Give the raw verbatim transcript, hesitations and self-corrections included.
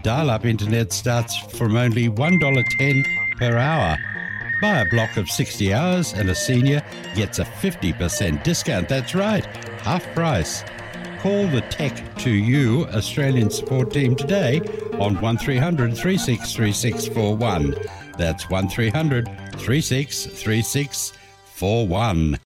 Dial-up internet starts from only one dollar ten per hour. Buy a block of sixty hours and a senior gets a fifty percent discount. That's right, half price. Call the Tech to You Australian support team today on one three hundred, three six three six four one. That's one three hundred, three six three six four one.